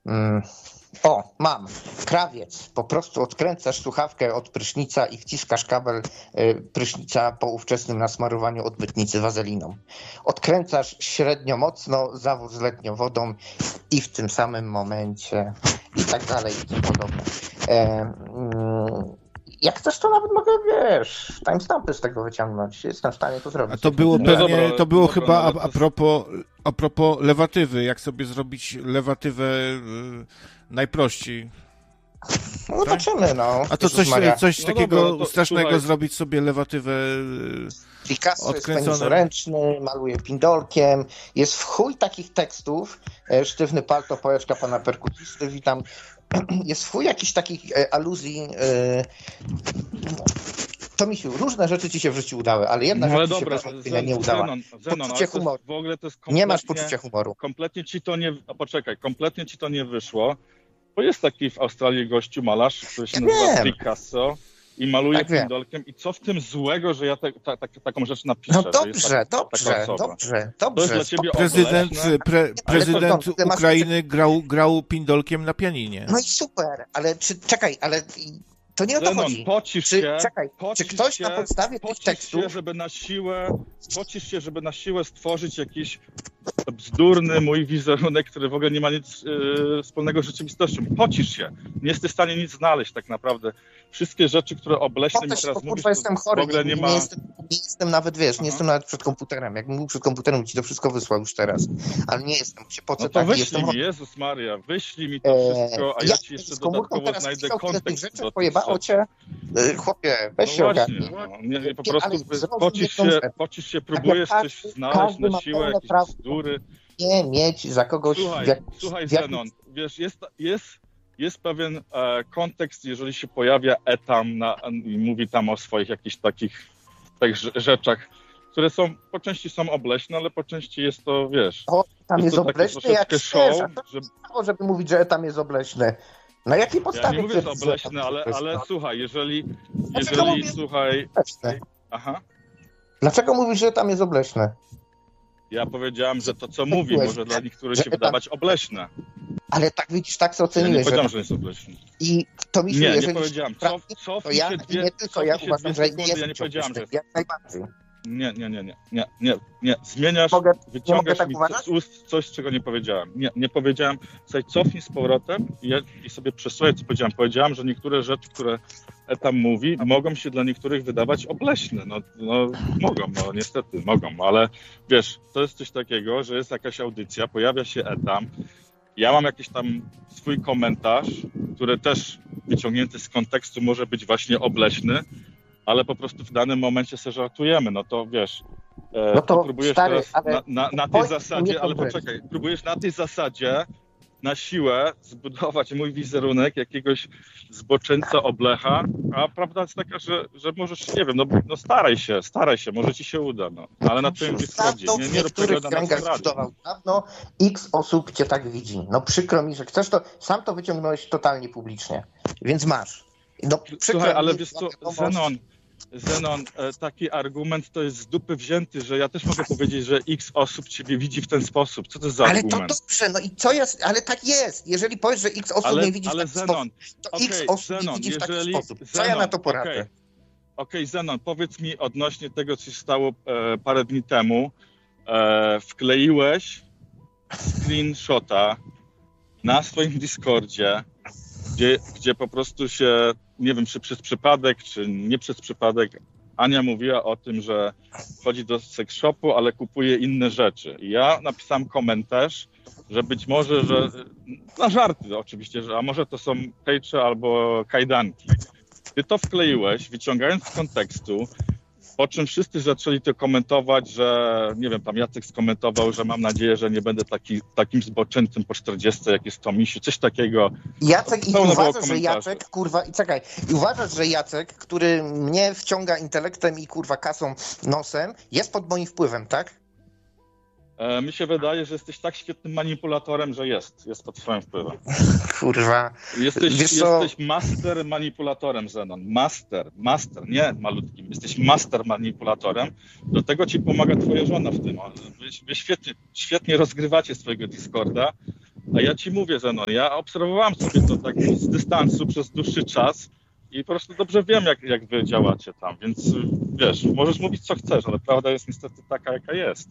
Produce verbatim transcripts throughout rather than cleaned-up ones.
Mm. O, mam. Krawiec. Po prostu odkręcasz słuchawkę od prysznica i wciskasz kabel y, prysznica po ówczesnym nasmarowaniu odbytnicy wazeliną. Odkręcasz średnio mocno zawór z letnią wodą i w tym samym momencie i tak dalej i tym podobne. E, mm, jak chcesz, to nawet mogę, wiesz, timestampy z tego wyciągnąć. Jestem w stanie to zrobić. A to było pewnie, no dobra, to było dobra, chyba no, a, a, propos, a propos lewatywy, jak sobie zrobić lewatywę y, najprościej. No zobaczymy, no. A to coś, coś no takiego dobra, no to, strasznego słuchaj. zrobić sobie lewatywę y, Picasso odkręcone. jest penisoręczny, maluje pindolkiem. Jest w chuj takich tekstów. E, sztywny palto, pałeczka pana perkusisty, witam. Jest w chuj jakichś takich e, aluzji. E, to misiu, różne rzeczy ci się w życiu udały, ale jedna No ale rzecz dobra, ci się bez wątpienia nie udała. Zenon, Zenon, Poczucie ale to humoru. jest, w ogóle to jest Nie masz poczucia humoru. Kompletnie ci to nie... A poczekaj, kompletnie ci to nie wyszło, bo jest taki w Australii gościu malarz, który się Ja nazywa wiem. Picasso i maluje Tak wiem. pindolkiem. I co w tym złego, że ja te, ta, ta, taką rzecz napiszę? No że dobrze, jest tak, dobrze, taka osoba. dobrze, To jest dobrze. dla ciebie Prezydent, obleśne. pre, prezydent to- to masz- Ukrainy grał, grał pindolkiem na pianinie. No i super, ale czy, czekaj, ale to nie o to Zenon, chodzi. pocisz Czy, się, czekaj, pocisz czy ktoś się, na podstawie tych pocisz tekstów... się, żeby na siłę, pocisz się, żeby na siłę stworzyć jakiś bzdurny mój wizerunek, który w ogóle nie ma nic yy, wspólnego z rzeczywistością. Pocisz się. Nie jesteś w stanie nic znaleźć tak naprawdę. Wszystkie rzeczy, które obleśne mi Potem, teraz bo mówisz, kurwa jestem to chory, w ogóle nie nie, ma... jestem, nie jestem nawet, wiesz, Aha. nie jestem nawet przed komputerem. Jakbym był przed komputerem, ci to wszystko wysłał już teraz. Ale nie jestem, się pocę No to tak i wyślij jestem mi, chory. Jezus Maria, wyślij mi to wszystko, a ja, ja ci jeszcze z komórką dodatkowo teraz znajdę pisał tyle tych kontekst rzeczy, do tych pojebało rzeczy. cię. Y, Chłopie, weź No się właśnie, ogarnij. no, nie, nie, po Ale prostu zrozum pocisz jedną się, rzecz. pocisz się, próbujesz każdy- coś znaleźć każdy na ma siłę, pełne jakieś prawo. bzdury. Nie mieć za kogoś... Słuchaj, w jak, słuchaj w jakim- Zenon, wiesz, jest, jest, jest pewien e, kontekst, jeżeli się pojawia Etam na, i mówi tam o swoich jakichś takich, takich rze- rzeczach, które są, po części są obleśne, ale po części jest to, wiesz, O, tam jest jest to takie obleśny jak troszeczkę szczerze. show, To że mało, żeby mówić, że tam jest obleśny. Na jakiej ja podstawie... nie mówię, że twierdzisz, obleśne, tam ale, jest ale słuchaj, jeżeli, Dlaczego jeżeli, mówię- słuchaj, obleśny? aha, Dlaczego mówisz, że tam jest obleśny? ja powiedziałem, że to, co mówi, może dla niektórych Że się Etam- wydawać obleśne. Ale tak widzisz, tak co Ja nie oceniłeś. powiedziałem, że... że jest obleśny. I to mi się, Nie, nie jeżeli powiedziałem. sprawdzi, Cof, cofnij to ja się i dwie, nie tylko cofnij ja się uważam, dwie że sekundy, jest ja nie powiedziałem, że jest... jak najbardziej. Nie, nie, nie, nie, nie, nie, nie. Zmieniasz, Mogę- nie mogę wyciągasz tak mi uważać? z ust coś, czego nie powiedziałem. Nie, nie powiedziałem. Słuchaj, cofnij z powrotem i, ja, i sobie przesłuchaj, co powiedziałem. Powiedziałem, że niektóre rzeczy, które Etam mówi, mogą się dla niektórych wydawać obleśne. No, no mogą, no niestety, mogą, ale wiesz, to jest coś takiego, że jest jakaś audycja, pojawia się Etam, ja mam jakiś tam swój komentarz, który też wyciągnięty z kontekstu może być właśnie obleśny, ale po prostu w danym momencie sobie żartujemy, no to wiesz, e, No to, próbujesz stary, teraz ale na, na, na tej powiedz zasadzie, mi ale jedną rzecz. poczekaj, próbujesz na tej zasadzie na siłę zbudować mój wizerunek jakiegoś zboczeńca oblecha, a prawda jest taka, że, że możesz, nie wiem, no, no staraj się, staraj się, może ci się uda, no, ale na twoim Discordzie, Dawno nie, w nie rób tego niektórych na kręgach naszym radiu. zbudował. Dawno x osób cię tak widzi. No przykro mi, że chcesz to, sam to wyciągnąłeś totalnie publicznie, więc masz. No, przykro Słuchaj, ale mi, wiesz co, wiadomość- Zenon, Zenon, e, taki argument to jest z dupy wzięty, że ja też mogę powiedzieć, że x osób ciebie widzi w ten sposób. Co to jest za Ale to argument? dobrze, no i co jest, ale tak jest. Jeżeli powiesz, że x osób Ale, nie widzi ale w taki Zenon, sposób, to okej, x osób Zenon, nie widzi w taki jeżeli... sposób. Co Zenon, ja na to poradzę? Okej, okay, Zenon, powiedz mi odnośnie tego, co się stało e, parę dni temu. E, wkleiłeś screenshota na swoim Discordzie, gdzie, gdzie po prostu się, nie wiem, czy przez przypadek, czy nie przez przypadek, Ania mówiła o tym, że chodzi do sex shopu, ale kupuje inne rzeczy. I ja napisałem komentarz, że być może, że na żarty oczywiście, że a może to są pejcze albo kajdanki. Ty to wkleiłeś, wyciągając z kontekstu, po czym wszyscy zaczęli to komentować, że nie wiem, tam Jacek skomentował, że mam nadzieję, że nie będę taki, takim zboczęcym po czterdziestce, jak jest Tomisiu, coś takiego. Jacek, i Pełno było uważasz, że komentarzy. Jacek, kurwa, i czekaj, i uważasz, że Jacek, który mnie wciąga intelektem i kurwa kasą nosem, jest pod moim wpływem, tak? E, mi się wydaje, że jesteś tak świetnym manipulatorem, że jest, jest pod twoim wpływem. Kurwa. Jesteś, Wiesz co? jesteś master manipulatorem, Zenon. Master, master, nie malutkim. Jesteś master manipulatorem. Do tego ci pomaga twoja żona w tym. Wy, wy świetnie, świetnie rozgrywacie swojego Discorda. A ja ci mówię, Zenon, ja obserwowałem sobie to tak z dystansu przez dłuższy czas i po prostu dobrze wiem, jak, jak wy działacie tam, więc wiesz, możesz mówić co chcesz, ale prawda jest niestety taka, jaka jest.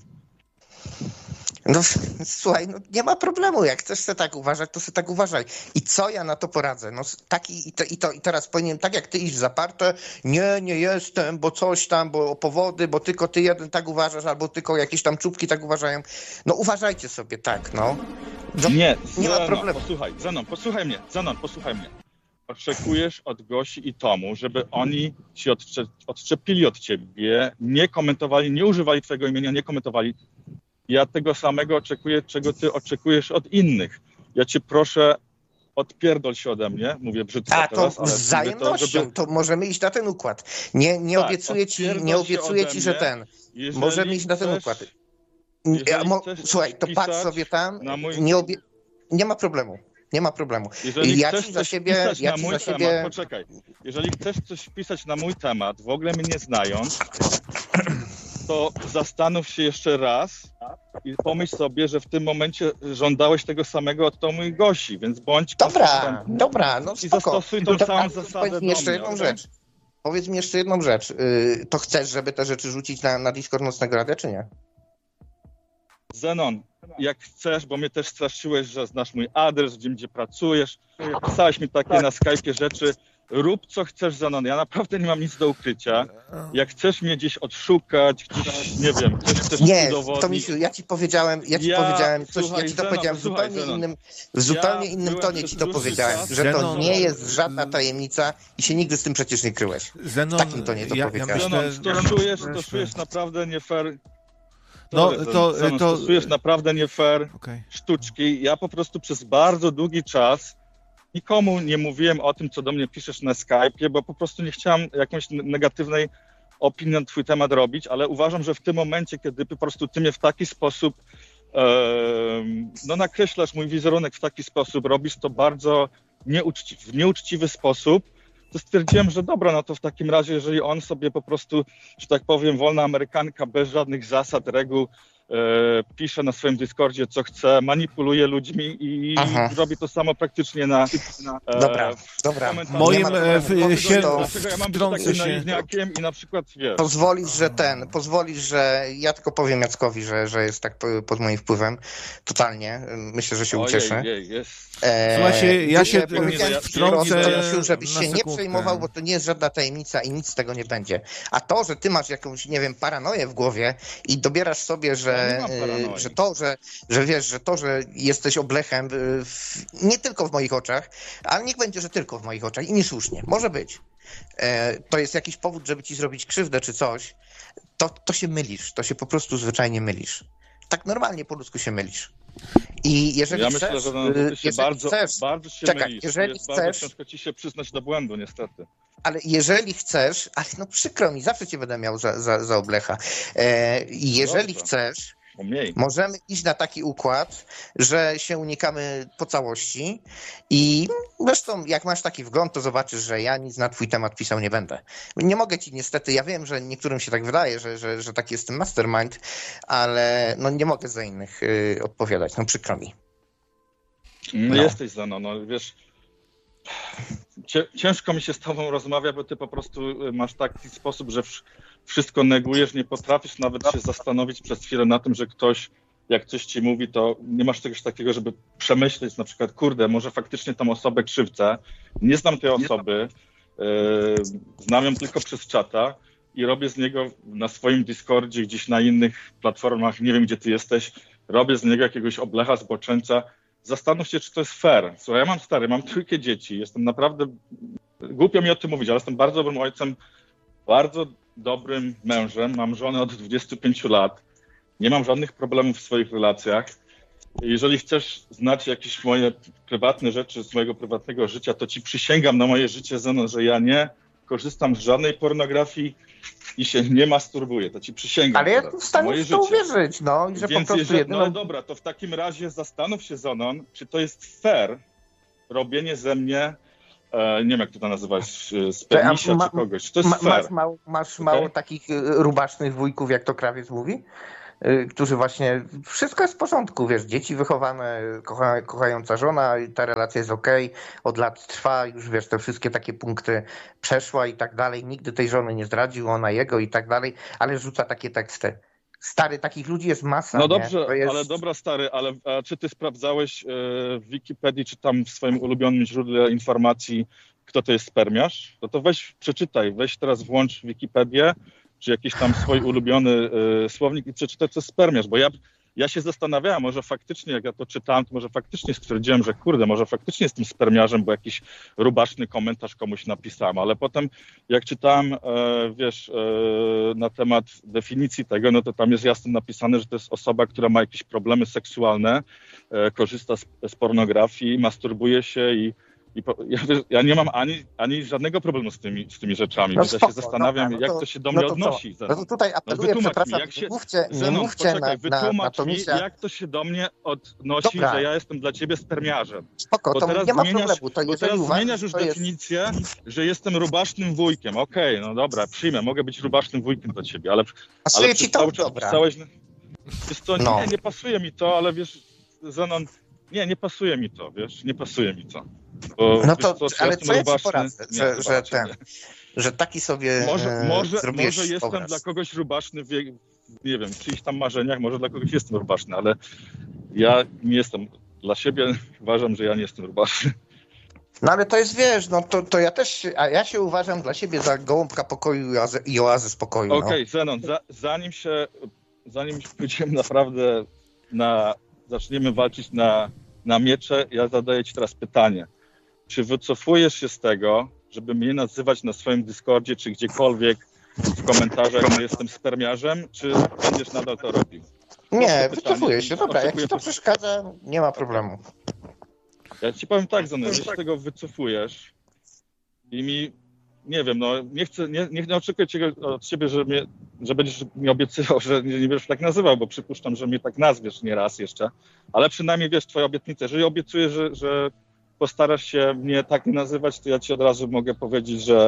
No słuchaj, no nie ma problemu, jak chcesz sobie tak uważać, to sobie tak uważaj. I co ja na to poradzę? No taki i to, i to i teraz powinienem tak jak ty iść zaparte, nie, nie jestem, bo coś tam, bo powody, bo tylko ty jeden tak uważasz, albo tylko jakieś tam czubki tak uważają. No uważajcie sobie tak, no. Do, nie, nie Zenon, ma problemu. Posłuchaj, Zenon, posłuchaj mnie, Zenon, posłuchaj mnie. Oczekujesz od Gosi i Tomu, żeby oni się odcze- odczepili od ciebie, nie komentowali, nie używali twojego imienia, nie komentowali. Ja tego samego oczekuję, czego ty oczekujesz od innych. Ja cię proszę, odpierdol się ode mnie, mówię brzydko A teraz, to ale z wzajemnością, to, żeby... to możemy iść na ten układ. Nie, nie Tak, obiecuję ci, odpierdol nie się obiecuję ode ci, że mnie. ten. Jeżeli Możemy iść na ten chcesz- układ. jeżeli Ja, mo, chcesz słuchaj, to patrz pisać sobie tam, na mój- nie, obie, nie ma problemu. Nie ma problemu. Jeżeli ja chcesz ci za coś siebie, pisać ja na ci mój za temat, siebie. poczekaj, jeżeli chcesz coś wpisać na mój temat, w ogóle mnie nie znając, to zastanów się jeszcze raz i pomyśl sobie, że w tym momencie żądałeś tego samego od Tomu i Gosi, więc bądź Dobra, konsekwentny dobra, no i spoko. zastosuj tą To- samą a zasadę Powiedz do mi jeszcze mnie, jedną okej? rzecz. Powiedz mi jeszcze jedną rzecz. Yy, to chcesz, żeby te rzeczy rzucić na, na Discord Nocnego Radia, czy nie? Zenon, jak chcesz, bo mnie też straszyłeś, że znasz mój adres, gdzie, gdzie pracujesz, pisałeś mi takie na Skype'ie rzeczy, rób co chcesz, Zenon, ja naprawdę nie mam nic do ukrycia. Jak chcesz mnie gdzieś odszukać, gdzieś, nie wiem, coś chcesz Nie, udowodnić. to Misiu, ja ci powiedziałem, ja ci Ja- powiedziałem coś, słuchaj, ja ci to Zenon, powiedziałem w słuchaj, zupełnie Zenon. innym, w zupełnie Ja innym byłem tonie przez ci to dłuższy powiedziałem, czas- że to Zenon, nie jest żadna tajemnica i się nigdy z tym przecież nie kryłeś. Zenon, W takim tonie to ja, ja powiedziałem. myślę, Zenon, to czujesz, to czujesz naprawdę nie fair. No, Sorry, to- Zenon, to- stosujesz naprawdę nie fair Okej. sztuczki. Ja po prostu przez bardzo długi czas nikomu nie mówiłem o tym, co do mnie piszesz na Skype'ie, bo po prostu nie chciałem jakąś n- negatywnej opinii na twój temat robić, ale uważam, że w tym momencie, kiedy po prostu ty mnie w taki sposób em, no nakreślasz mój wizerunek w taki sposób, robisz to bardzo nieuczci- w nieuczciwy sposób, to stwierdziłem, że dobra, no to w takim razie, jeżeli on sobie po prostu, że tak powiem, wolna Amerykanka, bez żadnych zasad, reguł, e, pisze na swoim Discordzie, co chce, manipuluje ludźmi i Aha. robi to samo praktycznie na... e, Dobra, w dobra. komentarzach. Moim, Nie ma e, problemu. w- się- To- Dlaczego ja mam być wtrącę takim się. naiwniakiem i na przykład, wiesz... Pozwolisz, że ten, pozwolisz, że ja tylko powiem Jackowi, że, że jest tak po- pod moim wpływem. Totalnie. Myślę, że się ucieszy. Ojej, jest. Eee, Słuchajcie, ja się powiedziałem ja- wtrącę Prosił, żebyś na się nie sekundkę. przejmował, bo to nie jest żadna tajemnica i nic z tego nie będzie. A to, że ty masz jakąś, nie wiem, paranoję w głowie i dobierasz sobie, że, Ja nie mam paranoi. y, że to, że, że wiesz, że to, że jesteś oblechem, y, w, nie tylko w moich oczach, ale niech będzie, że tylko w moich oczach i niesłusznie. Może być. E, to jest jakiś powód, żeby ci zrobić krzywdę czy coś, to, to się mylisz. To się po prostu zwyczajnie mylisz. Tak normalnie po ludzku się mylisz. I jeżeli Ja chcesz, myślę, że no, y, ty się jeżeli bardzo, chcesz, bardzo się czekaj, mylisz. jeżeli jest bardzo chcesz- ciężko ci się przyznać do błędu, niestety. ale jeżeli chcesz, ale no przykro mi, zawsze cię będę miał za, za, za oblecha. E, i jeżeli Dobrze. chcesz, Mniej. możemy iść na taki układ, że się unikamy po całości i zresztą jak masz taki wgląd, to zobaczysz, że ja nic na twój temat pisał nie będę. Nie mogę ci niestety, ja wiem, że niektórym się tak wydaje, że, że, że taki jest ten mastermind, ale no nie mogę za innych y, odpowiadać, no przykro mi. No, No. jesteś za no, no wiesz, cie, ciężko mi się z tobą rozmawia, bo ty po prostu masz taki sposób, że wsz- wszystko negujesz, nie potrafisz nawet się zastanowić przez chwilę na tym, że ktoś, jak coś ci mówi, to nie masz czegoś takiego, żeby przemyśleć na przykład, kurde, może faktycznie tą osobę krzywdzę, nie znam tej osoby, yy, znam ją tylko przez czata i robię z niego na swoim Discordzie, gdzieś na innych platformach, nie wiem gdzie ty jesteś, robię z niego jakiegoś oblecha, zboczeńca. Zastanów się, czy to jest fair. Słuchaj, ja mam stary, mam trójkę dzieci, jestem naprawdę, głupio mi o tym mówić, ale jestem bardzo dobrym ojcem, bardzo dobrym mężem, mam żonę od dwudziestu pięciu lat, nie mam żadnych problemów w swoich relacjach. Jeżeli chcesz znać jakieś moje prywatne rzeczy z mojego prywatnego życia, to ci przysięgam na moje życie, Zenon, że ja nie korzystam z żadnej pornografii i się nie masturbuję. To ci przysięgam. Ale ja teraz, jestem w na stanie moje w to życie. uwierzyć, no i że Więc po prostu jeżeli, jedyną... no ale dobra, to w takim razie zastanów się, Zenon, czy to jest fair robienie ze mnie, e, nie wiem jak to, to nazywać, e, z penisia ma- czy kogoś. Czy to jest Ma, fair? masz mało, masz mało Okej. takich y, rubasznych wujków, jak to krawiec mówi? którzy właśnie, wszystko jest w porządku, wiesz, dzieci wychowane, kocha, kochająca żona, ta relacja jest okej, od lat trwa, już wiesz, te wszystkie takie punkty przeszła i tak dalej, nigdy tej żony nie zdradził, ona jego i tak dalej, ale rzuca takie teksty. Stary, takich ludzi jest masa. No dobrze, jest... ale dobra stary, ale a czy ty sprawdzałeś e, w Wikipedii, czy tam w swoim ulubionym źródle informacji, kto to jest spermiarz? No to weź, przeczytaj, weź teraz włącz Wikipedię, czy jakiś tam swój ulubiony e, słownik i przeczytaj, co jest spermiarz, bo ja, ja się zastanawiałem, może faktycznie, jak ja to czytałem, to może faktycznie stwierdziłem, że kurde, może faktycznie jestem spermiarzem, bo jakiś rubaszny komentarz komuś napisałem, ale potem jak czytałem, e, wiesz, e, na temat definicji tego, no to tam jest jasno napisane, że to jest osoba, która ma jakieś problemy seksualne, e, korzysta z, z pornografii, masturbuje się i I po, ja, ja nie mam ani, ani żadnego problemu z tymi, z tymi rzeczami, No więc spoko, ja się zastanawiam, dobra, no jak to, to się do no mnie to odnosi. No to tutaj apeluję, no przepraszam, mi, jak się, nie mówcie, nie Zenon, mówcie poczekaj, na, na, na to mi, misja. jak to się do mnie odnosi, Dobra. że ja jestem dla ciebie spermiarzem. Spoko, Bo to teraz nie ma zmieniasz, problemu. To bo jeżeli teraz uważasz, zmieniasz już to jest... definicję, że jestem rubasznym wujkiem. Okej, okay, no dobra, przyjmę, mogę być rubasznym wujkiem dla ciebie, ale, Pasuje ale ci przez to? cały czas Dobra. pisałeś... Wiesz co, No. nie, nie pasuje mi to, ale wiesz, Zenon, nie, nie pasuje mi to, wiesz, nie pasuje mi to. Bo, No to, co, ale jestem co ja ci rubaszny? poradzę, Nie, że, chyba że raczej ten, nie. że taki sobie Może, e, może, zrobiłeś może jestem obraz. dla kogoś rubaszny, w, nie wiem, w czyichś tam marzeniach, może dla kogoś jestem rubaszny, ale ja nie jestem. Dla siebie uważam, że ja nie jestem rubaszny. No ale to jest, wiesz, no to, to ja też, a ja się uważam dla siebie za gołąbka pokoju i oazę, i oazę spokoju. Okej, okay, no. Zenon, za, zanim się, zanim pójdziemy naprawdę na, zaczniemy walczyć na, na miecze, ja zadaję ci teraz pytanie. Czy wycofujesz się z tego, żeby mnie nazywać na swoim Discordzie, czy gdziekolwiek w komentarzach, że jestem spermiarzem, czy będziesz nadal to robił? Nie, wycofuję się, dobra, jak ci to przeszkadza, nie ma problemu. Ja ci powiem tak, Zenon, jeśli z tego wycofujesz i mi, nie wiem, no nie chcę, nie, nie, nie oczekuję cię, od ciebie, że, mnie, że będziesz mi obiecywał, że nie, nie będziesz tak nazywał, bo przypuszczam, że mnie tak nazwiesz nie raz jeszcze, ale przynajmniej wiesz twoje obietnice. Jeżeli obiecujesz, że, że postarasz się mnie tak nie nazywać, to ja ci od razu mogę powiedzieć, że,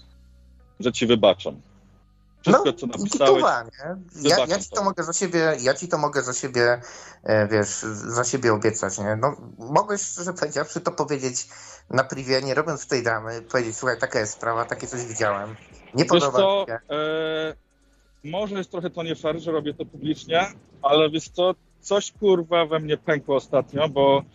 że ci wybaczam. Wszystko, no, co napisałeś, gituwa, nie? Ja, ja ci to mogę za siebie, ja ci to mogę za siebie, e, wiesz, za siebie obiecać, nie? No, mogłeś, szczerze powiedziawszy, to powiedzieć na privie, nie robiąc tej dramy, powiedzieć, słuchaj, taka jest sprawa, takie coś widziałem, nie podoba co, mi się. E, może jest trochę to nie fair, że robię to publicznie, ale wiesz co, coś kurwa we mnie pękło ostatnio, bo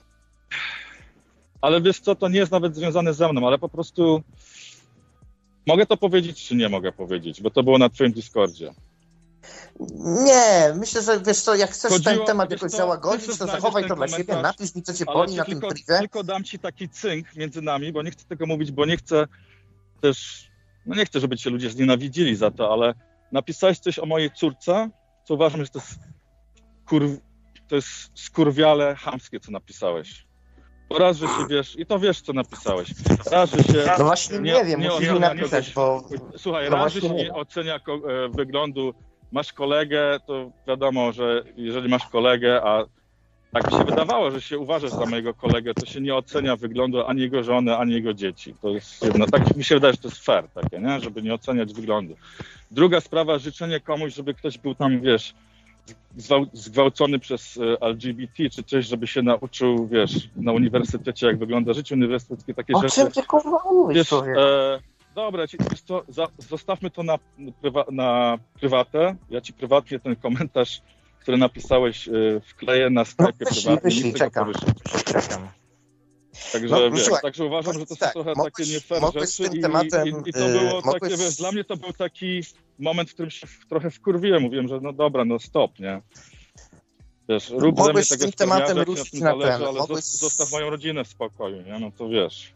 ale wiesz co, to nie jest nawet związane ze mną, ale po prostu mogę to powiedzieć, czy nie mogę powiedzieć, bo to było na twoim Discordzie. Nie, myślę, że wiesz co, jak chcesz Chodziło, ten temat wiesz jakoś co, załagodzić, ty to znajdziesz zachowaj ten to dla siebie, komentarz, napisz mi, co cię ale boli ci na tym tylko, privie. tylko dam ci taki cynk między nami, bo nie chcę tego mówić, bo nie chcę też, no nie chcę, żeby cię ludzie znienawidzili za to, ale napisałeś coś o mojej córce, co uważam, że to jest kur... to jest skurwiale chamskie, co napisałeś. Bo raz, że się wiesz, i to wiesz, co napisałeś. Raz, że się... No właśnie nie, nie wiem, nie musisz mi ocenia napisać, kogoś- bo... Słuchaj, no raz, że właśnie się nie. nie ocenia ko- e, wyglądu, masz kolegę, to wiadomo, że jeżeli masz kolegę, a tak mi się wydawało, że się uważasz za mojego kolegę, to się nie ocenia wyglądu ani jego żony, ani jego dzieci. To jest jedno, tak mi się wydaje, że to jest fair takie, nie? Żeby nie oceniać wyglądu. Druga sprawa, życzenie komuś, żeby ktoś był tam, wiesz, zgwał- zgwałcony przez e, L G B T, czy coś, żeby się nauczył, wiesz, na uniwersytecie, jak wygląda życie uniwersyteckie, takie O rzeczy. czym ty kurwa mówisz, Wiesz, człowiek? e, dobra, ci, wiesz co, za, zostawmy to na, prywa, na prywatę. Ja ci prywatnie ten komentarz, który napisałeś, e, wkleję na No sklepie wyślij, prywatnie. wyślij, nie chcę go czekam. poruszyć. Czekam. Także, No, wiesz, słuchaj, także uważam, że to są tak, trochę mogłeś- takie nie fair mogłeś z rzeczy tym i, tematem, i, i to y, było mogłeś- takie, wiesz, dla mnie to był taki moment, w którym się trochę wkurwiłem. Mówiłem, że no dobra, no stop, nie? Wiesz, rób ze mnie Mogłeś z tego tym tematem spełniarza, jak ci ruszyć tym na zależy, ten, ale mogłeś- zos- zostaw moją rodzinę w spokoju, nie? No to wiesz.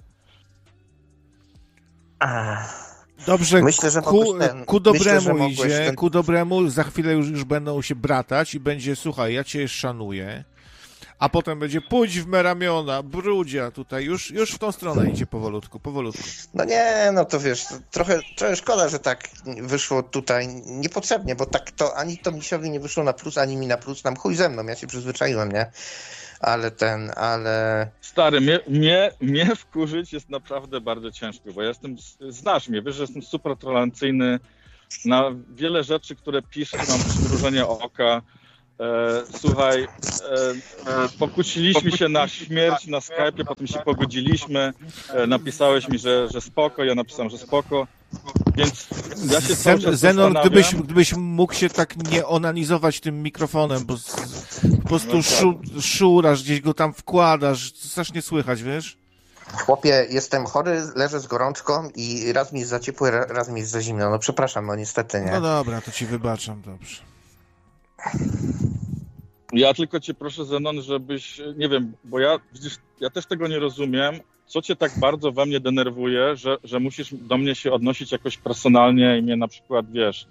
Ach, Dobrze, Myślę, że ku, mogłeś ten- ku dobremu myślę, że mogłeś idzie, ten- ku dobremu, za chwilę już, już będą się bratać i będzie, słuchaj, ja cię szanuję, a potem będzie pójdź w me ramiona, brudzia tutaj, już, już w tą stronę idzie powolutku, powolutku. No nie, no to wiesz, to trochę, trochę szkoda, że tak wyszło tutaj niepotrzebnie, bo tak to ani to misiowi nie wyszło na plus, ani mi na plus, nam chuj ze mną, ja się przyzwyczaiłem, nie? Ale ten, ale... Stary, mnie, mnie, mnie wkurzyć jest naprawdę bardzo ciężko, bo ja jestem, znasz mnie, wiesz, że jestem super tolerancyjny, na wiele rzeczy, które piszę, mam przymrużenie oka. E, słuchaj, e, e, pokłóciliśmy się na śmierć na Skype'ie, potem się pogodziliśmy, e, napisałeś mi, że, że spoko, ja napisałem, że spoko, więc ja się cały czas Zenon, gdybyś, zastanawiam. gdybyś mógł się tak nie onanizować tym mikrofonem, bo z, po prostu szu, szurasz, gdzieś go tam wkładasz, strasznie słychać, wiesz? Chłopie, jestem chory, leżę z gorączką i raz mi jest za ciepło, raz mi jest za zimno. No przepraszam, no niestety nie. No dobra, to ci wybaczam, dobrze. Ja tylko cię proszę, Zenon, żebyś, nie wiem, bo ja, widzisz, ja też tego nie rozumiem, co cię tak bardzo we mnie denerwuje, że, że musisz do mnie się odnosić jakoś personalnie i mnie na przykład, wiesz,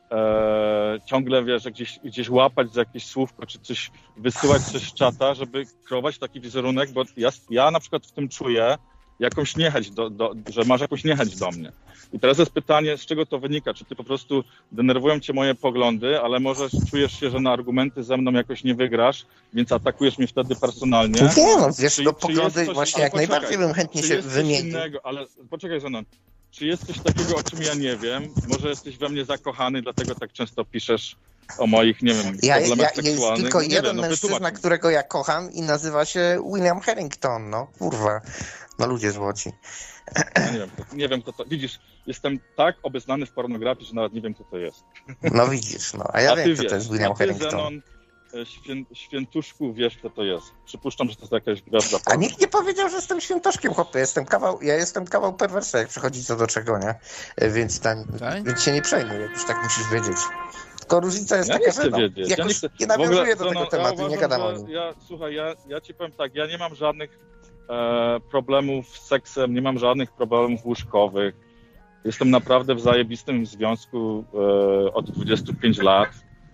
e, ciągle, wiesz, gdzieś, gdzieś łapać za jakieś słówko, czy coś wysyłać coś z czata, żeby kreować taki wizerunek, bo ja, ja na przykład w tym czuję jakąś niechęć, do, do, że masz jakąś niechęć do mnie. I teraz jest pytanie, z czego to wynika? Czy ty po prostu denerwują cię moje poglądy, ale może czujesz się, że na argumenty ze mną jakoś nie wygrasz, więc atakujesz mnie wtedy personalnie? Nie, no wiesz, Czy- no czy poglądy jest coś- właśnie ale jak poczekaj, najbardziej bym chętnie Czy się jest coś wymienił. innego, ale poczekaj, Zenon, czy jest coś takiego, o czym ja nie wiem? Może jesteś we mnie zakochany, dlatego tak często piszesz o moich, nie wiem, Ja, problemach ja, jest seksualnych? tylko Nie jeden wiem, no mężczyzna, wytłumacz mi. którego ja kocham i nazywa się William Harrington, no kurwa, no ludzie złoci. Ja nie wiem, kto- nie wiem, kto to... Widzisz, jestem tak obeznany w pornografii, że nawet nie wiem, kto to jest. No widzisz, no, a ja A wiem, ty kto wiesz, to jest William a ty, Harrington. Zenon, e, świę, świętuszku, wiesz, kto to jest. Przypuszczam, że to jest jakaś gwiazda. A nikt nie powiedział, że jestem świętoszkiem, chłopie, jestem kawał, ja jestem kawał perwersa, jak przychodzi co do czego, nie? Więc, tam, Tak? więc się nie przejmuj, jak już tak musisz wiedzieć. Tylko różnica jest Ja nie taka, chcę że no, wiedzieć. Ja jakoś nie, chcę... nie w ogóle, nawiązuję do Zenon, tego tematu, ja nie uważam, gadam o że nim. Ja, słuchaj, ja, ja ci powiem tak, ja nie mam żadnych e, problemów z seksem, nie mam żadnych problemów łóżkowych. Jestem naprawdę w zajebistym związku e, od dwudziestu pięciu lat.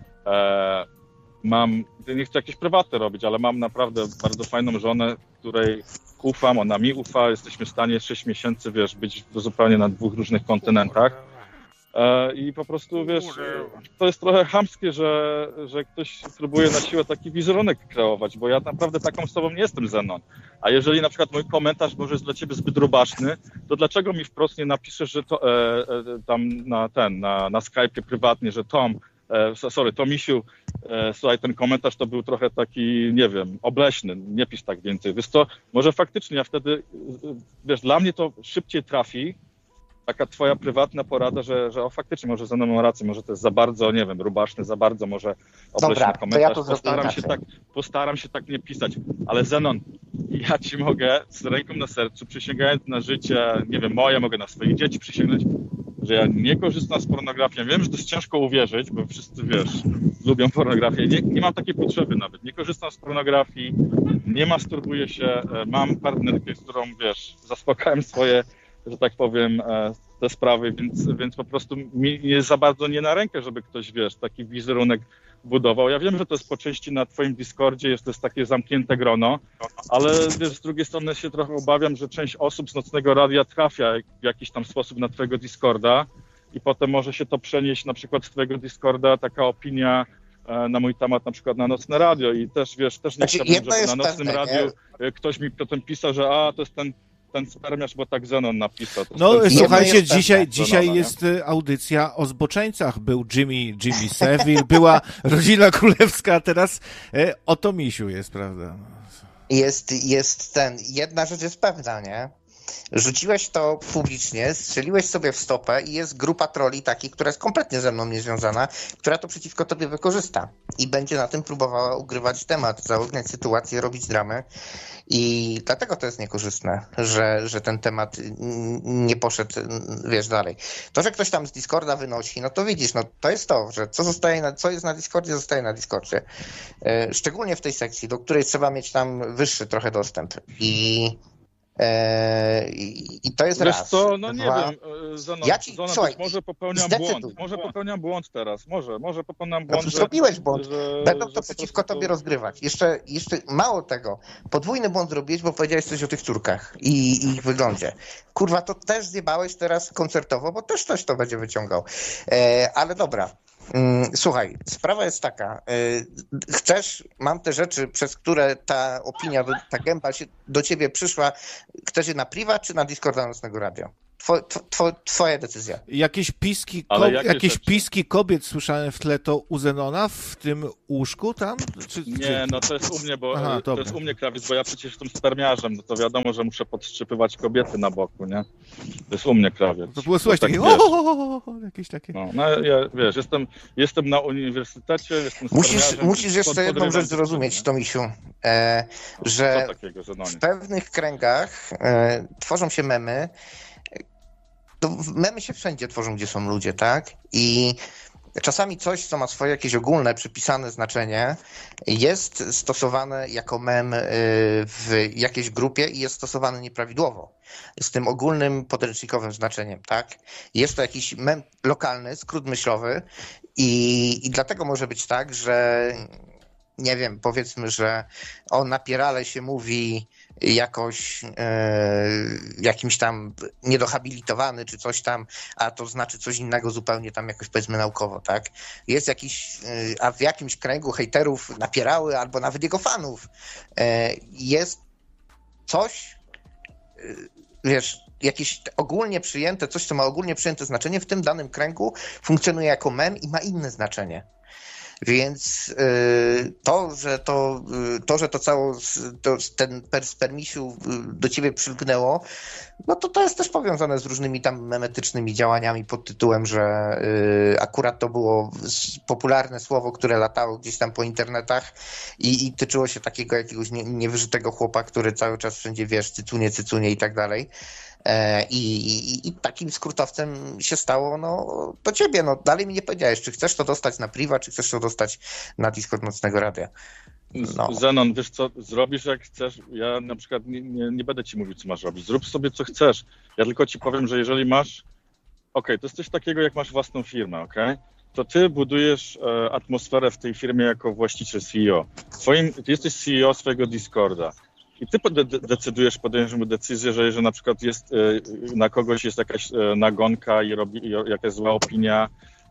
E, mam, nie chcę jakieś prywaty robić, ale mam naprawdę bardzo fajną żonę, której ufam, ona mi ufa, jesteśmy w stanie sześć miesięcy, wiesz, być zupełnie na dwóch różnych kontynentach. E, I po prostu, wiesz, to jest trochę chamskie, że, że ktoś próbuje na siłę taki wizerunek kreować, bo ja naprawdę taką osobą nie jestem, Zenon. A jeżeli na przykład mój komentarz może jest dla ciebie zbyt rubaszny, to dlaczego mi wprost nie napiszesz, że to e, e, tam na ten, na, na Skype'ie prywatnie, że Tom, e, sorry, Tomisiu, e, słuchaj, ten komentarz to był trochę taki, nie wiem, obleśny, nie pisz tak więcej. Wiesz to, może faktycznie ja wtedy, wiesz, dla mnie to szybciej trafi, taka twoja prywatna porada, że, że o faktycznie może ze mną mam rację, może to jest za bardzo, nie wiem, rubaszny, za bardzo może obleśny Dobra, to komentarz. ja to zrobię postaram się inaczej. tak, postaram się tak nie pisać. Ale Zenon, ja ci mogę z ręką na sercu, przysięgając na życie, nie wiem, moje, mogę na swoich dzieci przysięgnąć, że ja nie korzystam z pornografii. Wiem, że to jest ciężko uwierzyć, bo wszyscy, wiesz, lubią pornografię. Nie, nie mam takiej potrzeby nawet. Nie korzystam z pornografii, nie masturbuję się, mam partnerkę, z którą, wiesz, zaspokajam swoje, że tak powiem, te sprawy, więc, więc po prostu mi jest za bardzo nie na rękę, żeby ktoś, wiesz, taki wizerunek budował. Ja wiem, że to jest po części na twoim Discordzie, jest to jest takie zamknięte grono, ale wiesz, z drugiej strony się trochę obawiam, że część osób z Nocnego Radia trafia w jakiś tam sposób na twojego Discorda i potem może się to przenieść na przykład z twojego Discorda taka opinia na mój temat, na przykład na Nocne Radio i też, wiesz, też nie Znaczy, chciałbym, jedno żeby jest na Nocnym pewne, Radiu nie? ktoś mi potem pisał, że a, to jest ten ten spermiarz, bo tak Zenon napisał. To No ten... słuchajcie, jest dzisiaj, pewne, dzisiaj Zenona, jest y, audycja o zboczeńcach. Był Jimmy, Jimmy Savile, była rodzina królewska, a teraz y, o Tomisiu jest, prawda? Jest, jest ten, jedna rzecz jest pewna, nie? Rzuciłeś to publicznie, strzeliłeś sobie w stopę i jest grupa troli takich, która jest kompletnie ze mną niezwiązana, która to przeciwko tobie wykorzysta i będzie na tym próbowała ugrywać temat, zaogniać sytuację, robić dramę i dlatego to jest niekorzystne, że, że ten temat nie poszedł, wiesz, dalej. To, że ktoś tam z Discorda wynosi, no to widzisz, no to jest to, że co zostaje na, co jest na Discordzie, zostaje na Discordzie. Szczególnie w tej sekcji, do której trzeba mieć tam wyższy trochę dostęp i I, I to jest Wiesz raz. co, no nie Dwa. wiem, Zenon, Ja ci- Zenon, słuchaj, być może popełniam zdecyduj. błąd, może popełniam błąd teraz, może, może popełniam No, błąd, że... zrobiłeś błąd. że, Będą że to po przeciwko prostu tobie to- rozgrywać. Jeszcze, jeszcze mało tego, podwójny błąd zrobiłeś, bo powiedziałeś coś o tych córkach i, i ich wyglądzie. Kurwa, to też zjebałeś teraz koncertowo, bo też ktoś to będzie wyciągał. E, ale dobra. Mm, Słuchaj, sprawa jest taka. y, Chcesz, mam te rzeczy, przez które ta opinia, ta gęba się do ciebie przyszła, chcesz je na priwa czy na Discorda Nocnego Radio? two, two, twoja decyzja. Jakieś piski, Ale ko- jakie jakieś rzeczy? piski kobiet słyszałem w tle, to u Zenona w tym łóżku tam? Czy, Nie, czy... no to jest u mnie, bo Aha, to dobra. jest u mnie krawiec, bo ja przecież jestem spermiarzem, no to wiadomo, że muszę podszczypywać kobiety na boku, nie? To jest u mnie krawiec. To było słychać Bo takie, tak, wiesz, o, o, o, o, jakieś takie. No, no ja, wiesz, jestem, jestem na uniwersytecie, jestem Musisz, spermiarzem, musisz pod- jeszcze jedną podrywam rzecz zrozumieć, dziewczyny. Tomisiu, e, że Co takiego, że no w nie? pewnych kręgach e, tworzą się memy. To memy się wszędzie tworzą, gdzie są ludzie, tak? I czasami coś, co ma swoje jakieś ogólne, przypisane znaczenie, jest stosowane jako mem y, w jakiejś grupie i jest stosowane nieprawidłowo. Z tym ogólnym podręcznikowym znaczeniem, tak? Jest to jakiś mem lokalny, skrót myślowy i, i dlatego może być tak, że nie wiem, powiedzmy, że o napierale się mówi jakoś e, jakimś tam niedohabilitowany czy coś tam, a to znaczy coś innego zupełnie tam jakoś powiedzmy naukowo, tak? Jest jakiś, e, a w jakimś kręgu hejterów napierały albo nawet jego fanów e, jest coś, e, wiesz, jakieś ogólnie przyjęte, coś co ma ogólnie przyjęte znaczenie w tym danym kręgu funkcjonuje jako mem i ma inne znaczenie. Więc y, to, że to, y, to, że to cało, to, ten spermisiu do ciebie przylgnęło, no to to jest też powiązane z różnymi tam memetycznymi działaniami pod tytułem, że y, akurat to było popularne słowo, które latało gdzieś tam po internetach i, i tyczyło się takiego jakiegoś nie, niewyżytego chłopa, który cały czas wszędzie, wiesz, cycunie, cycunie i tak dalej. I, i, I takim skrótowcem się stało no, do ciebie. No, dalej mi nie powiedziałeś, czy chcesz to dostać na priwa, czy chcesz to dostać na Discord Nocnego Radia. No. Zenon, wiesz co, zrobisz jak chcesz, ja na przykład nie, nie, nie będę ci mówił, co masz robić, zrób sobie co chcesz, ja tylko ci powiem, że jeżeli masz, okej, to jest coś takiego jak masz własną firmę, okej, to ty budujesz e, atmosferę w tej firmie jako właściciel C E O, Twoim, ty jesteś C E O swojego Discorda i ty de- decydujesz, podejmujesz decyzję, że jeżeli na przykład jest e, na kogoś jest jakaś e, nagonka i robi i jakaś zła opinia,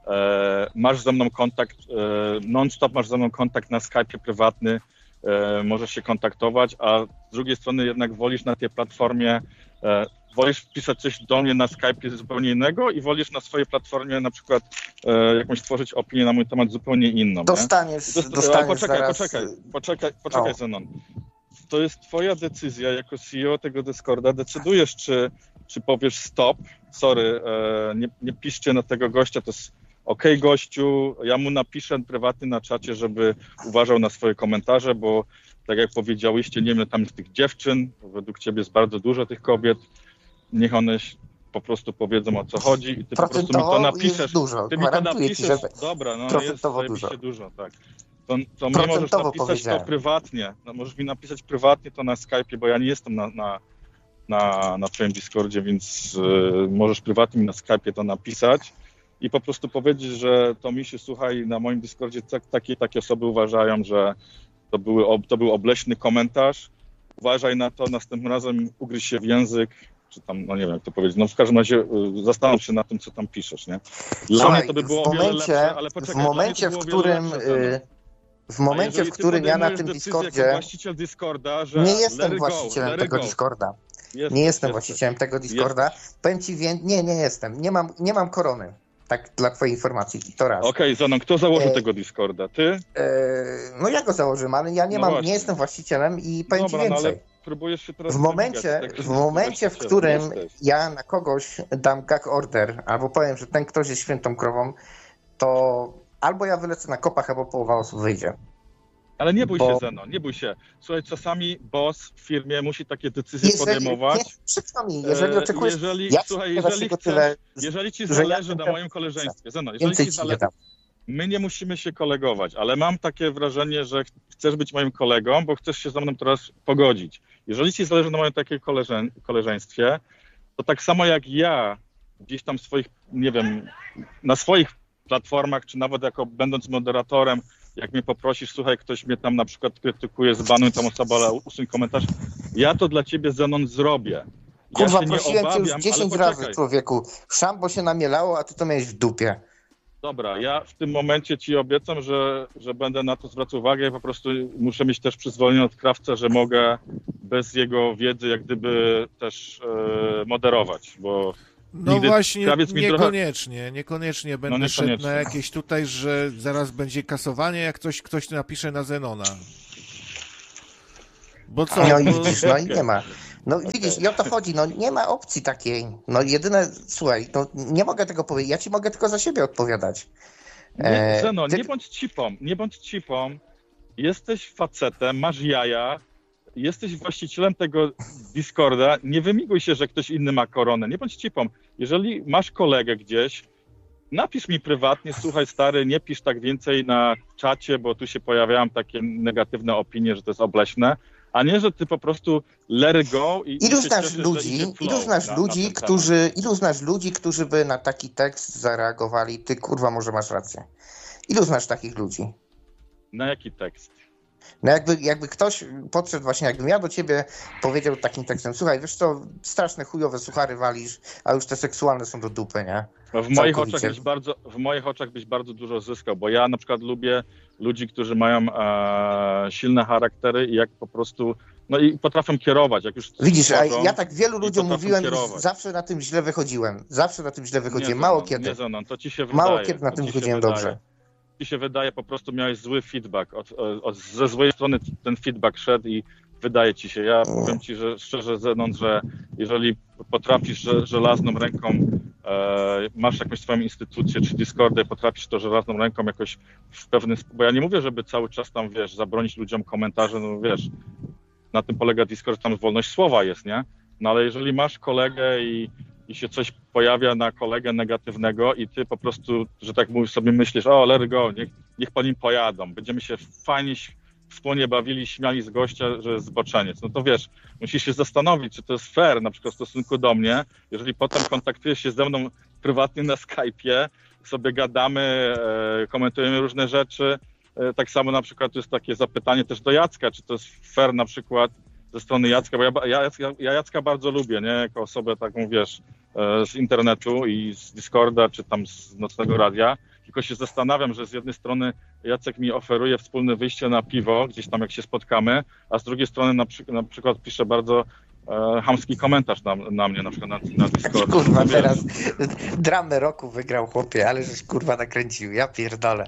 E, masz ze mną kontakt, e, non-stop masz ze mną kontakt na Skype'ie prywatny, e, możesz się kontaktować, a z drugiej strony jednak wolisz na tej platformie, e, wolisz wpisać coś do mnie na Skype'ie zupełnie innego i wolisz na swojej platformie na przykład e, jakąś stworzyć opinię na mój temat zupełnie inną. Dostaniesz, Dost- dostaniesz poczekaj, zaraz... poczekaj, poczekaj, poczekaj, O. Zenon. To jest twoja decyzja jako C E O tego Discorda, decydujesz, czy, czy powiesz stop, sorry, e, nie, nie piszcie na tego gościa, to jest okej, gościu, ja mu napiszę prywatnie na czacie, żeby uważał na swoje komentarze, bo tak jak powiedziałyście, nie wiem, tam jest tych dziewczyn, według ciebie jest bardzo dużo tych kobiet, niech one po prostu powiedzą, o co chodzi i ty po prostu mi to Procentowo napiszesz. jest dużo, Ty mi to gwarantuję napiszesz, ci, że dobra, no procentowo jest dużo. dużo, tak. To, to mi możesz Procentowo napisać powiedziałem. to prywatnie, no, możesz mi napisać prywatnie to na Skype'ie, bo ja nie jestem na, na, na, na twoim Discordzie, więc y, możesz prywatnie mi na Skype'ie to napisać i po prostu powiedzieć, że to mi się, słuchaj, na moim Discordzie tak, takie takie osoby uważają, że to, były, to był obleśny komentarz, uważaj na to, następnym razem ugryź się w język, czy tam, no nie wiem jak to powiedzieć, no w każdym razie y, zastanów się na tym, co tam piszesz, nie? Dla Słuchaj, mnie to by było w o wiele momencie, lepsze, ale poczekaj, w momencie, dla w mnie to było o wiele którym... lepsze, y, W momencie, w którym ja na tym Discordzie... Jako właściciel Discorda, że Nie let jestem it właścicielem go, let it tego go. Discorda. Jesteś, Nie jestem jesteś. właścicielem tego Discorda. Powiem ci wie... Nie, nie jestem. Nie mam, nie mam korony. Tak dla twojej informacji. To raz. Okej, okay, Zenon, kto założył E... tego Discorda? Ty? E... No ja go założyłem, ale ja nie No mam, właśnie. nie jestem właścicielem i powiem Dobra, ci więcej. no ale próbujesz się teraz W momencie, wybigać, tak w, momencie w którym jesteś. ja na kogoś dam gag order, albo powiem, że ten ktoś jest świętą krową, to albo ja wylecę na kopach, albo połowa osób wyjdzie. Ale nie bój Bo... się, Zenon, nie bój się. Słuchaj, czasami boss w firmie musi takie decyzje jeżeli, podejmować. Nie, przykro mi, jeżeli oczekujesz... Jeżeli, ja słuchaj, jeżeli, chcesz, tyle, jeżeli ci że zależy ja na ten... moim koleżeństwie, Zenon, jeżeli Więcej ci ci zależy... nie dam. My nie musimy się kolegować, ale mam takie wrażenie, że chcesz być moim kolegą, bo chcesz się ze mną teraz pogodzić. Jeżeli ci zależy na moim takim koleżen- koleżeństwie, to tak samo jak ja gdzieś tam swoich, nie wiem, na swoich platformach, czy nawet jako będąc moderatorem, jak mnie poprosisz, słuchaj, ktoś mnie tam na przykład krytykuje, zbanuj tą osobę, ale usuń komentarz, ja to dla ciebie, Zenon, zrobię. Kurwa, ja prosiłem cię już dziesięć razy, człowieku. Szambo się namielało, a ty to miałeś w dupie. Dobra, ja w tym momencie ci obiecam, że, że będę na to zwracał uwagę i po prostu muszę mieć też przyzwolenie od krawca, że mogę bez jego wiedzy jak gdyby też e, moderować, bo No Nigdy właśnie, krawiec mi niekoniecznie, trochę... niekoniecznie będę no szedł niekoniecznie. na jakieś tutaj, że zaraz będzie kasowanie, jak ktoś, ktoś napisze na Zenona. Bo co? No i Bo... widzisz, no i nie ma. No widzisz, i o to chodzi, no nie ma opcji takiej. No jedyne, słuchaj, no nie mogę tego powiedzieć, ja ci mogę tylko za siebie odpowiadać. Nie, Zenon, ty- nie bądź cipą, nie bądź cipą. Jesteś facetem, masz jaja, jesteś właścicielem tego Discorda, nie wymiguj się, że ktoś inny ma koronę, nie bądź cipą. Jeżeli masz kolegę gdzieś, napisz mi prywatnie, słuchaj stary, nie pisz tak więcej na czacie, bo tu się pojawiają takie negatywne opinie, że to jest obleśne, a nie, że ty po prostu let it go i Ilu i się znasz cieszysz, że ludzi, idzie flow ilu znasz na- na ludzi, ten temat. którzy, ilu znasz ludzi, którzy by na taki tekst zareagowali, ty kurwa, może masz rację. Ilu znasz takich ludzi? Na jaki tekst? No jakby, jakby ktoś podszedł właśnie, jakbym ja do ciebie powiedział takim tekstem, słuchaj, wiesz co, straszne chujowe suchary walisz, a już te seksualne są do dupy, nie? No w, moich Całkowicie. oczach byś bardzo, w moich oczach byś bardzo dużo zyskał, bo ja na przykład lubię ludzi, którzy mają e, silne charaktery i jak po prostu, no i potrafią kierować, jak już Widzisz, a tworzą, ja tak wielu i ludziom potrafią mówiłem i kierować. zawsze na tym źle wychodziłem. Zawsze na tym źle wychodziłem, Nie, mało Zenon, kiedy. Nie, Zenon, to ci się Mało wydaje, kiedy na to tym ci się wychodziłem wydaje. dobrze. Ci się wydaje, po prostu miałeś zły feedback, od, od, ze złej strony ten feedback szedł i wydaje ci się, ja powiem ci, że szczerze Zenon, że jeżeli potrafisz że, żelazną ręką, e, masz jakąś swoją instytucję czy Discordę i potrafisz to żelazną ręką jakoś w pewnym sposób, bo ja nie mówię, żeby cały czas tam, wiesz, zabronić ludziom komentarzy, no wiesz, na tym polega Discord, tam wolność słowa jest, nie? No ale jeżeli masz kolegę i, i się coś pojawia na kolegę negatywnego i ty po prostu, że tak mówisz, sobie myślisz, o, let it go, niech, niech po nim pojadą, będziemy się fajnie wspólnie bawili, śmiali z gościa, że jest zboczeniec. No to wiesz, musisz się zastanowić, czy to jest fair na przykład w stosunku do mnie, jeżeli potem kontaktujesz się ze mną prywatnie na Skype'ie, sobie gadamy, e, komentujemy różne rzeczy. E, tak samo na przykład to jest takie zapytanie też do Jacka, czy to jest fair na przykład ze strony Jacka, bo ja, ja, ja Jacka bardzo lubię, nie, jako osobę taką, wiesz, e, z internetu i z Discorda, czy tam z Nocnego Radia. Tylko się zastanawiam, że z jednej strony Jacek mi oferuje wspólne wyjście na piwo, gdzieś tam jak się spotkamy, a z drugiej strony na, przy, na przykład pisze bardzo e, chamski komentarz na, na mnie, na przykład na, na Discordzie. Kurwa, No, teraz dramę roku wygrał, chłopie, ale żeś kurwa nakręcił, ja pierdolę.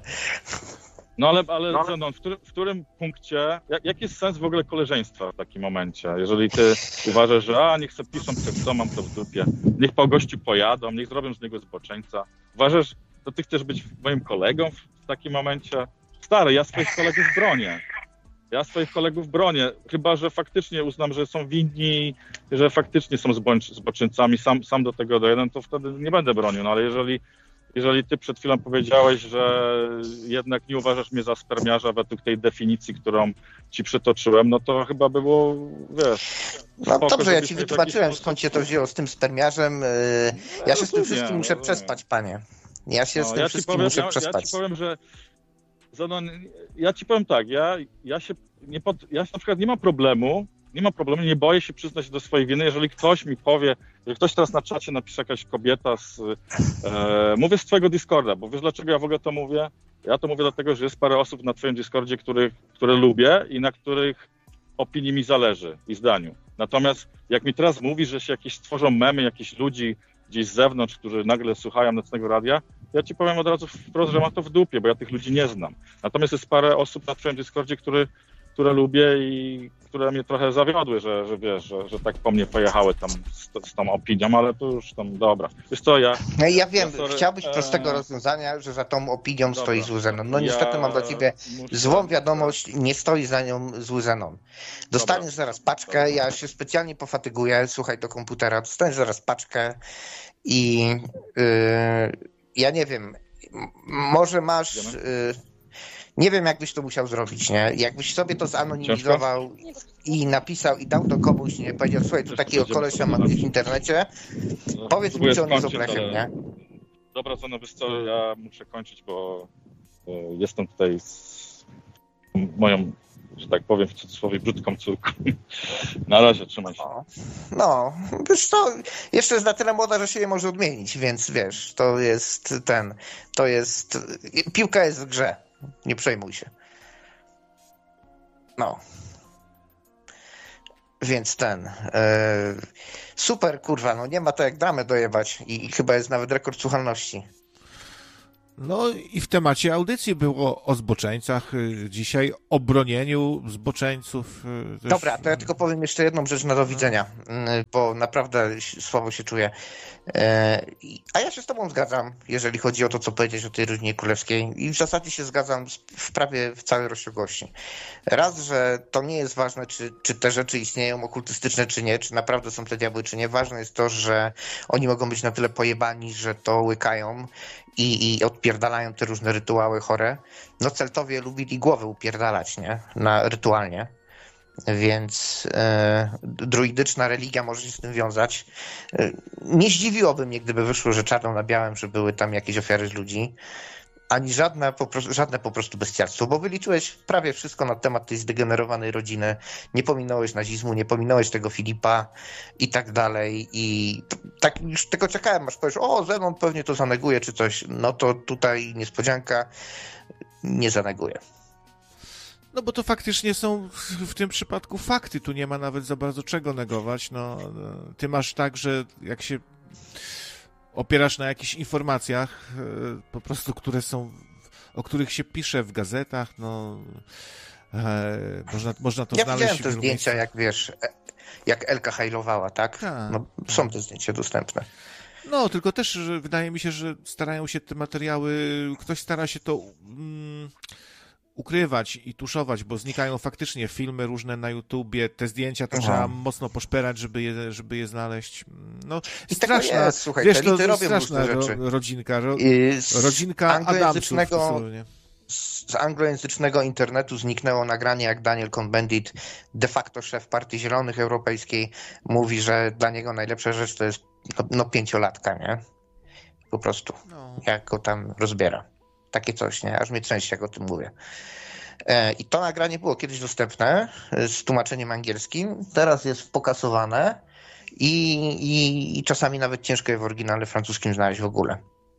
No ale, ale no, Zenon, w, którym, w którym punkcie, jak, jaki jest sens w ogóle koleżeństwa w takim momencie? Jeżeli ty uważasz, że a, niech sobie piszą, co mam to w dupie, niech po gościu pojadą, niech zrobią z niego zboczeńca. Uważasz, to ty chcesz być moim kolegą w takim momencie? Stary, ja swoich kolegów bronię. Ja swoich kolegów bronię, chyba że faktycznie uznam, że są winni, że faktycznie są zboczyńcami, sam, sam do tego dojdę, to wtedy nie będę bronił. No ale jeżeli, jeżeli ty przed chwilą powiedziałeś, że jednak nie uważasz mnie za spermiarza według tej definicji, którą ci przytoczyłem, no to chyba było, wiesz... No spoko, dobrze, ja żebyś ci mnie w wytłumaczyłem, jakiś skąd się to sposób- wzięło z tym spermiarzem. Yy, Ja Ja się z tym rozumiem, wszystkim muszę rozumiem. przespać, panie. Ja się No, z tym ja ci wszystkim powiem, muszę ja, przespać. ja ci powiem, że Zenon, ja ci powiem tak, ja, ja się nie pod, ja na przykład nie mam problemu, nie mam problemu, nie boję się przyznać do swojej winy, jeżeli ktoś mi powie, że ktoś teraz na czacie napisze jakaś kobieta z, e, mówię z twojego Discorda, bo wiesz dlaczego ja w ogóle to mówię? Ja to mówię dlatego, że jest parę osób na twoim Discordzie, których, które lubię i na których opinii mi zależy i zdaniu. Natomiast jak mi teraz mówisz, że się jakieś tworzą memy, jakichś ludzi gdzieś z zewnątrz, którzy nagle słuchają Nocnego Radia, ja ci powiem od razu wprost, że mam to w dupie, bo ja tych ludzi nie znam. Natomiast jest parę osób na twoim Discordzie, który, które lubię i które mnie trochę zawiodły, że, że wiesz, że, że tak po mnie pojechały tam z, z tą opinią, ale to już tam dobra. Wiesz co, ja... No i ja wiem, Ja sorry, chciałbyś eee, prostego rozwiązania, że za tą opinią dobra. stoi zły Zenon. No niestety Ja mam dla ciebie muszę- złą wiadomość, nie stoi za nią zły Zenon. Dostaniesz Dobra. zaraz paczkę, Dobra. ja się specjalnie pofatyguję, słuchaj do komputera, dostaniesz zaraz paczkę i yy, ja nie wiem, m- może masz... Yy, nie wiem, jakbyś to musiał zrobić, nie? Jakbyś sobie to zanonimizował i napisał i dał to komuś, nie? Powiedział, słuchaj, tu takiego kolesia mam gdzieś w internecie, powiedz mi, Próbuję czy on jest skończyć, oblechem, ale- nie? Dobra, Zeno, wiesz co, ja muszę kończyć, bo e, jestem tutaj z moją, że tak powiem w cudzysłowie, brzydką córką. Na razie, trzymaj się. No, no, wiesz co, jeszcze jest na tyle młoda, że się je może odmienić, więc wiesz, to jest ten, to jest, piłka jest w grze, nie przejmuj się. No. Więc ten... E, super, kurwa, no nie ma to jak dramę dojebać i, i chyba jest nawet rekord słuchalności. No i w temacie audycji było o zboczeńcach, dzisiaj o bronieniu zboczeńców. Też... Dobra, to ja tylko powiem jeszcze jedną rzecz na do widzenia, bo naprawdę słabo się czuję. A ja się z tobą zgadzam, jeżeli chodzi o to, co powiedzieć o tej rodzinie królewskiej i w zasadzie się zgadzam w prawie w całej rozciągłości. Raz, że to nie jest ważne, czy, czy te rzeczy istnieją okultystyczne, czy nie, czy naprawdę są te diabły, czy nie. Ważne jest to, że oni mogą być na tyle pojebani, że to łykają i, i odpierdalają te różne rytuały chore. No Celtowie lubili głowy upierdalać, nie? Na, rytualnie. Więc e, druidyczna religia może się z tym wiązać. E, nie zdziwiłoby mnie, gdyby wyszło, że czarno na białym, że były tam jakieś ofiary z ludzi, ani żadne po prostu, żadne po prostu bestialstwo, bo wyliczyłeś prawie wszystko na temat tej zdegenerowanej rodziny. Nie pominąłeś nazizmu, nie pominąłeś tego Filipa i tak dalej. I tak już tylko czekałem, aż powiesz, o, Zenon pewnie to zaneguje czy coś. No to tutaj niespodzianka, nie zaneguje. No bo to faktycznie są w tym przypadku fakty, tu nie ma nawet za bardzo czego negować. No, ty masz tak, że jak się opierasz na jakichś informacjach, po prostu, które są, o których się pisze w gazetach, no e, można, można to ja znaleźć. Ja widziałem te zdjęcia, miejscach. jak wiesz, jak Elka hajlowała, tak? Ta, no, są te zdjęcia dostępne. No, tylko też że wydaje mi się, że starają się te materiały, ktoś stara się to mm, ukrywać i tuszować, bo znikają faktycznie filmy różne na YouTubie, te zdjęcia to Aha. trzeba mocno poszperać, żeby je, żeby je znaleźć. No, I straszna, jest, słuchaj, wiesz, te to robią straszna ro, rodzinka, ro, rodzinka anglojęzycznego, z anglojęzycznego internetu zniknęło nagranie, jak Daniel Cohn-Bendit, de facto szef Partii Zielonych Europejskiej, mówi, że dla niego najlepsza rzecz to jest no, no pięciolatka, nie? Po prostu, no. Jak go tam rozbiera. Takie coś, nie? Aż mnie trzęsie, jak o tym mówię. I to nagranie było kiedyś dostępne z tłumaczeniem angielskim. Teraz jest pokasowane i, i, i czasami nawet ciężko je w oryginale francuskim znaleźć w ogóle.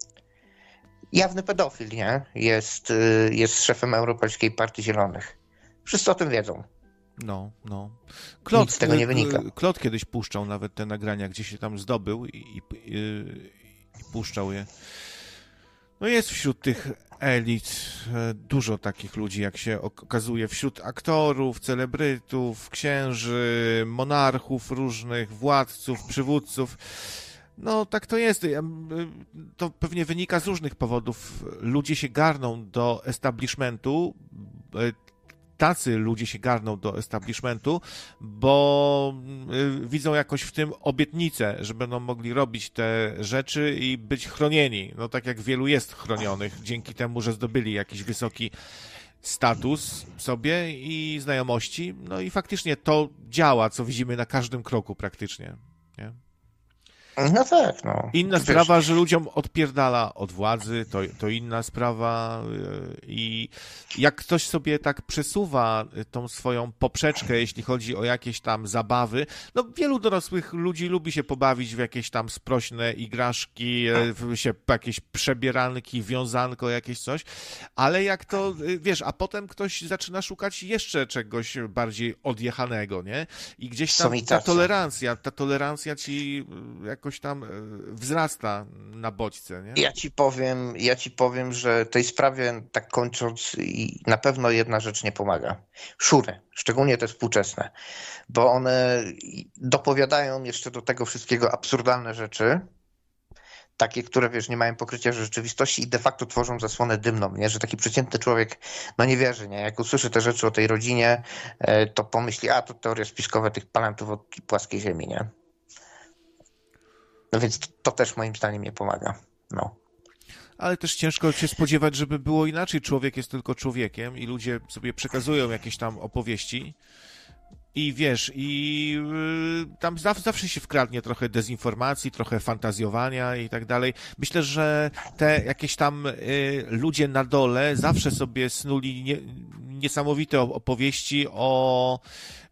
Jawny pedofil, nie? Jest, jest szefem Europejskiej Partii Zielonych. Wszyscy o tym wiedzą. No, no. Klot, Nic z tego nie wynika. Klot kiedyś puszczał nawet te nagrania, gdzie się tam zdobył i, i, i, i puszczał je. No jest wśród tych elit dużo takich ludzi, jak się okazuje, wśród aktorów, celebrytów, księży, monarchów różnych, władców, przywódców. No tak to jest. To pewnie wynika z różnych powodów. Ludzie się garną do establishmentu, tacy ludzie się garną do establishmentu, bo widzą jakoś w tym obietnicę, że będą mogli robić te rzeczy i być chronieni. No tak jak wielu jest chronionych, dzięki temu, że zdobyli jakiś wysoki status sobie i znajomości. No i faktycznie to działa, co widzimy na każdym kroku praktycznie. Nie? No tak, no. Inna Wiesz. sprawa, że ludziom odpierdala od władzy, to, to inna sprawa i jak ktoś sobie tak przesuwa tą swoją poprzeczkę, jeśli chodzi o jakieś tam zabawy, no wielu dorosłych ludzi lubi się pobawić w jakieś tam sprośne igraszki, w się, jakieś przebieranki, wiązanko, jakieś coś, ale jak to, wiesz, a potem ktoś zaczyna szukać jeszcze czegoś bardziej odjechanego, nie? I gdzieś tam ta tolerancja, ta tolerancja ci jakoś tam wzrasta na bodźce, nie? Ja ci powiem, ja ci powiem, że tej sprawie, tak kończąc, na pewno jedna rzecz nie pomaga. Szury, szczególnie te współczesne, bo one dopowiadają jeszcze do tego wszystkiego absurdalne rzeczy, takie, które, wiesz, nie mają pokrycia w rzeczywistości i de facto tworzą zasłonę dymną, nie? Że taki przeciętny człowiek, no nie wierzy, nie? Jak usłyszy te rzeczy o tej rodzinie, to pomyśli, a to teorie spiskowe tych palantów od płaskiej ziemi, nie? No więc to, to też moim zdaniem nie pomaga. No. Ale też ciężko się spodziewać, żeby było inaczej. Człowiek jest tylko człowiekiem i ludzie sobie przekazują jakieś tam opowieści i wiesz, i yy, tam zaw, zawsze się wkradnie trochę dezinformacji, trochę fantazjowania i tak dalej. Myślę, że te jakieś tam yy, ludzie na dole zawsze sobie snuli nie, niesamowite opowieści o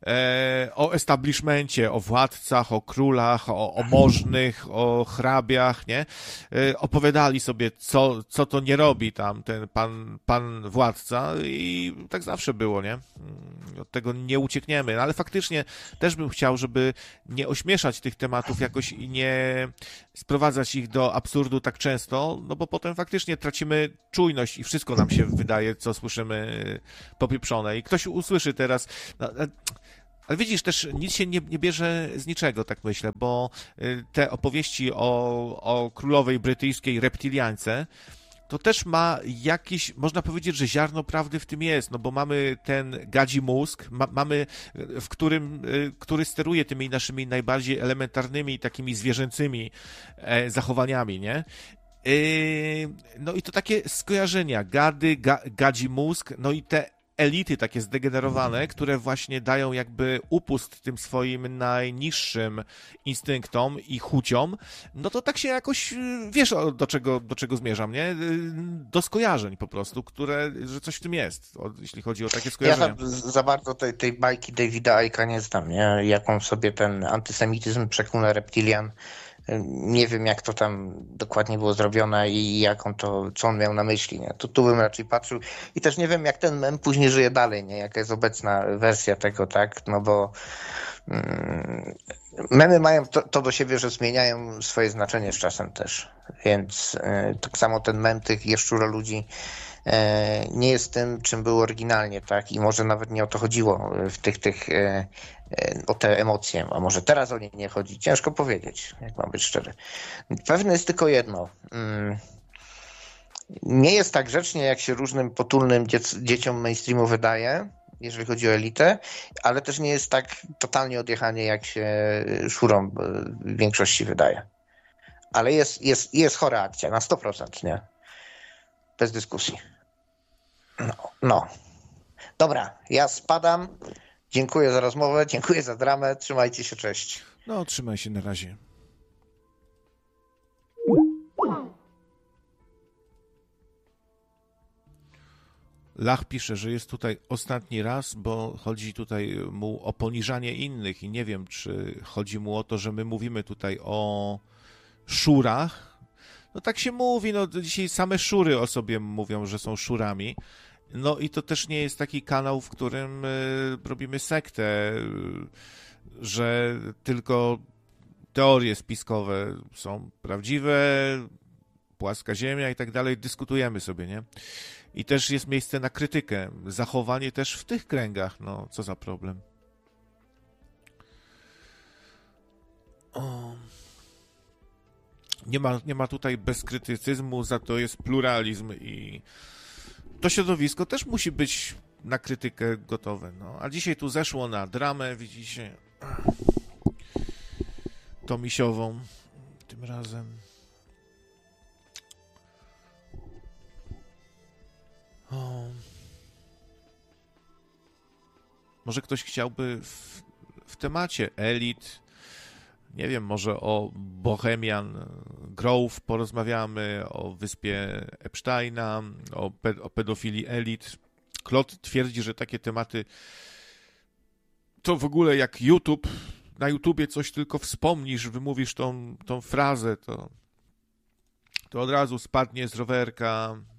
e, o establishmencie, o władcach, o królach, o, o możnych, o hrabiach, nie? E, opowiadali sobie, co, co to nie robi tam ten pan, pan władca i tak zawsze było, nie? Od tego nie uciekniemy, no, ale faktycznie też bym chciał, żeby nie ośmieszać tych tematów jakoś i nie sprowadzać ich do absurdu tak często, no bo potem faktycznie tracimy czujność i wszystko nam się wydaje, co słyszymy popieprzone. I ktoś usłyszy teraz... No, ale widzisz, też nic się nie, nie bierze z niczego, tak myślę, bo te opowieści o, o królowej brytyjskiej reptiliance, to też ma jakiś, można powiedzieć, że ziarno prawdy w tym jest, no bo mamy ten gadzi mózg, ma, mamy, w którym, który steruje tymi naszymi najbardziej elementarnymi, takimi zwierzęcymi e, zachowaniami, nie? E, no i to takie skojarzenia, gady, ga, gadzi mózg, no i te elity takie zdegenerowane, które właśnie dają jakby upust tym swoim najniższym instynktom i chuciom, no to tak się jakoś, wiesz do czego, do czego zmierzam, nie? Do skojarzeń po prostu, które, że coś w tym jest, jeśli chodzi o takie skojarzenia. Ja za, za bardzo tej, tej bajki Davida Icke'a nie znam, nie? Jaką sobie ten antysemityzm przekuł na reptilian. Nie wiem, jak to tam dokładnie było zrobione i jak on to, co on miał na myśli, nie? Tu, tu bym raczej patrzył i też nie wiem, jak ten mem później żyje dalej, nie? Jaka jest obecna wersja tego, tak? No bo mm, memy mają to, to do siebie, że zmieniają swoje znaczenie z czasem też, więc y, tak samo ten mem tych jeszczuro ludzi y, nie jest tym, czym był oryginalnie, tak? I może nawet nie o to chodziło w tych, tych y, o te emocje, a może teraz o nie nie chodzi. Ciężko powiedzieć, jak mam być szczery. Pewne jest tylko jedno. Nie jest tak grzecznie, jak się różnym potulnym dziec- dzieciom mainstreamu wydaje, jeżeli chodzi o elitę, ale też nie jest tak totalnie odjechanie, jak się szurom w większości wydaje. Ale jest, jest, jest chora akcja, na sto procent, nie? Bez dyskusji. No, no. Dobra, ja spadam. Dziękuję za rozmowę, dziękuję za dramę, trzymajcie się, cześć. No, trzymaj się na razie. Lach pisze, że jest tutaj ostatni raz, bo chodzi tutaj mu o poniżanie innych i nie wiem, czy chodzi mu o to, że my mówimy tutaj o szurach. No tak się mówi, no dzisiaj same szury o sobie mówią, że są szurami. No i to też nie jest taki kanał, w którym y, robimy sektę, y, że tylko teorie spiskowe są prawdziwe, płaska ziemia i tak dalej, dyskutujemy sobie, nie? I też jest miejsce na krytykę, zachowanie też w tych kręgach, no co za problem. O. Nie ma, nie ma tutaj bezkrytycyzmu, za to jest pluralizm i to środowisko też musi być na krytykę gotowe. No. A dzisiaj tu zeszło na dramę, widzicie, tomisiową tym razem. O. Może ktoś chciałby w, w temacie elit, nie wiem, może o Bohemian Grove porozmawiamy, o wyspie Epsteina, o, pe- o pedofilii elit. Klot twierdzi, że takie tematy to w ogóle jak YouTube, na YouTubie coś tylko wspomnisz, wymówisz tą, tą frazę, to, to od razu spadnie z rowerka,